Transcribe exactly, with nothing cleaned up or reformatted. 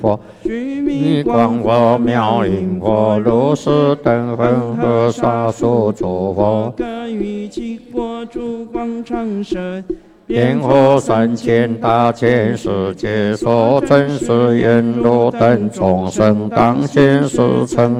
佛，须弥光佛妙音佛，如是等恒河沙数诸佛， 感于其国诸光常身。 遍获三千大千世界所真实言如等众生当现实成